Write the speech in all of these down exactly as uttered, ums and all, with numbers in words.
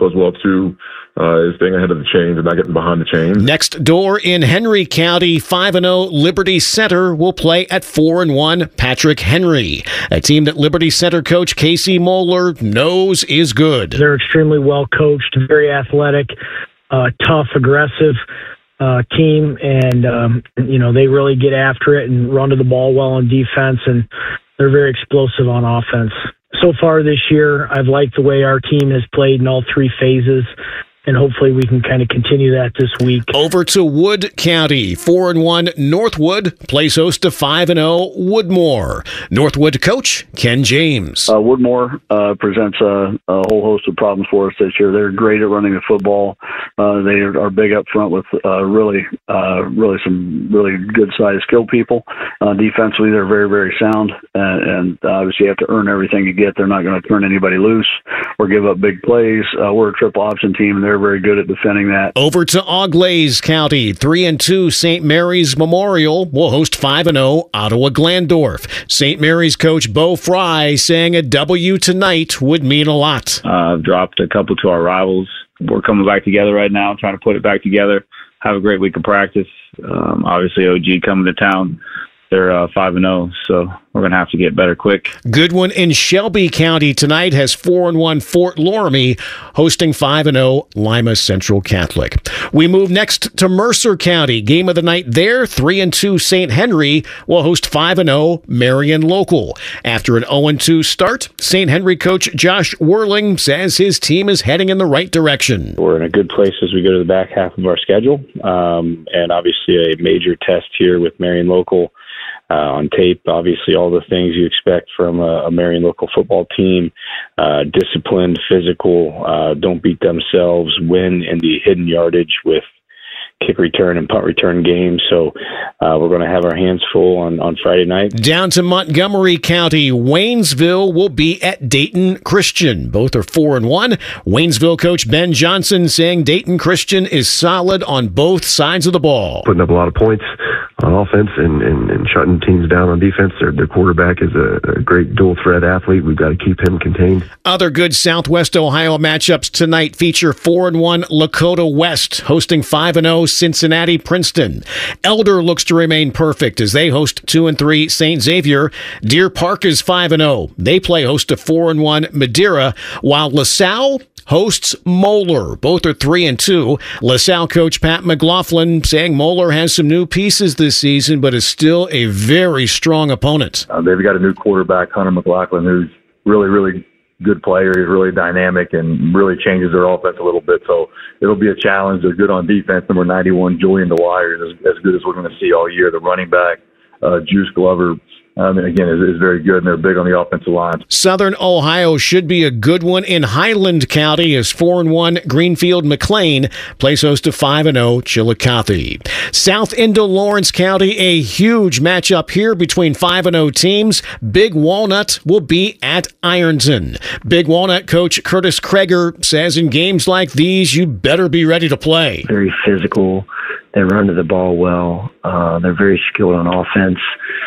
as well too. Uh, is staying ahead of the chains and not getting behind the chains. Next door in Henry County, five and oh Liberty Center will play at four and one Patrick Henry, a team that Liberty Center coach Casey Moeller knows is good. They're extremely well coached, very athletic, uh, tough, aggressive uh, team, and um, you know they really get after it and run to the ball well on defense, and they're very explosive on offense. So far this year, I've liked the way our team has played in all three phases. And hopefully we can kind of continue that this week. Over to Wood County, four and one Northwood plays host to five and oh Woodmore. Northwood coach Ken James. Uh, Woodmore uh, presents a, a whole host of problems for us this year. They're great at running the football. Uh, they are, are big up front with uh, really, uh, really some really good-sized skilled people. Uh, defensively, they're very, very sound, and, and obviously you have to earn everything you get. They're not going to turn anybody loose or give up big plays. Uh, we're a triple option team, and they're very good at defending that. Over to Auglaize County, three and two Saint Mary's Memorial will host five and oh Ottawa Glandorf. Saint Mary's coach Bo Fry saying a W tonight would mean a lot. Uh, dropped a couple to our rivals. We're coming back together right now, trying to put it back together. Have a great week of practice. Um, obviously, O G coming to town. They're uh, five and oh, so we're going to have to get better quick. Good one in Shelby County tonight has four and one Fort Loramie hosting five and oh Lima Central Catholic. We move next to Mercer County. Game of the night there, three and two Saint Henry will host five and oh Marion Local. After an oh and two start, Saint Henry coach Josh Whirling says his team is heading in the right direction. We're in a good place as we go to the back half of our schedule, um, and obviously a major test here with Marion Local. Uh, on tape, obviously all the things you expect from a, a Marion Local football team, uh, disciplined, physical, uh, don't beat themselves, win in the hidden yardage with kick return and punt return games. So uh, we're going to have our hands full on, on Friday night. Down to Montgomery County, Waynesville will be at Dayton Christian. Both are four and one. Waynesville coach Ben Johnson saying Dayton Christian is solid on both sides of the ball. Putting up a lot of points on offense and, and, and shutting teams down on defense. Their, their quarterback is a, a great dual-threat athlete. We've got to keep him contained. Other good Southwest Ohio matchups tonight feature four and one Lakota West hosting five and oh Cincinnati Princeton. Elder looks to remain perfect as they host two and three Saint Xavier. Deer Park is five and oh. They play host to four and one Madeira, while LaSalle hosts Moeller. Both are three and two. LaSalle coach Pat McLaughlin saying Moeller has some new pieces this season, but is still a very strong opponent. Uh, they've got a new quarterback, Hunter McLaughlin, who's really, really good player. He's really dynamic and really changes their offense a little bit. So it'll be a challenge. They're good on defense. Number ninety-one, Julian Dwyer, is as good as we're going to see all year. The running back, uh, Juice Glover, Um, again, is, is very good, and they're big on the offensive line. Southern Ohio should be a good one in Highland County as four and one Greenfield McLean plays host to five and oh Chillicothe. South Indo-Lawrence County, a huge matchup here between five and oh teams. Big Walnut will be at Ironton. Big Walnut coach Curtis Kreger says in games like these, you better be ready to play. Very physical. They run to the ball well. Uh, they're very skilled on offense.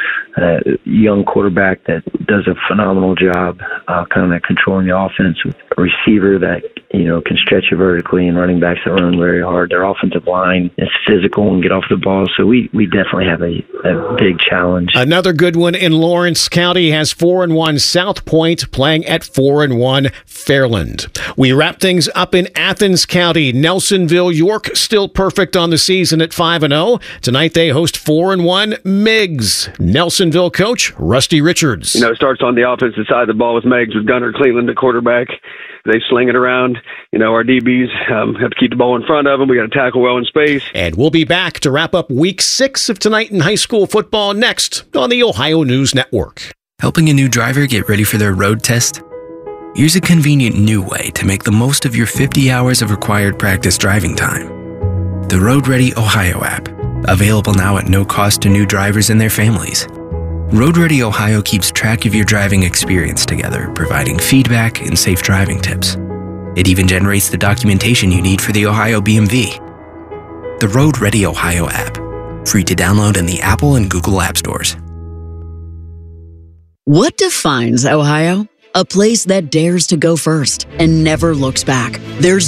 Uh, young quarterback that does a phenomenal job uh, kind of controlling the offense with a receiver that, you know, can stretch you vertically and running backs that run very hard. Their offensive line is physical and get off the ball. So we, we definitely have a, a big challenge. Another good one in Lawrence County has four and one South Point playing at four and one Fairland. We wrap things up in Athens County. Nelsonville York still perfect on the season at five and oh. Tonight they host four and one Meigs. Nelsonville coach Rusty Richards. You know, it starts on the offensive side of the ball with Meigs, with Gunnar Cleveland, the quarterback. They sling it around. You know, our D Bs um, have to keep the ball in front of them. We got to tackle well in space. And we'll be back to wrap up week six of Tonight in High School Football next on the Ohio News Network. Helping a new driver get ready for their road test? Here's a convenient new way to make the most of your fifty hours of required practice driving time. The Road Ready Ohio app, available now at no cost to new drivers and their families. Road Ready Ohio keeps track of your driving experience together, providing feedback and safe driving tips. It even generates the documentation you need for the Ohio B M V. The Road Ready Ohio app, free to download in the Apple and Google App Stores. What defines Ohio? A place that dares to go first and never looks back. There's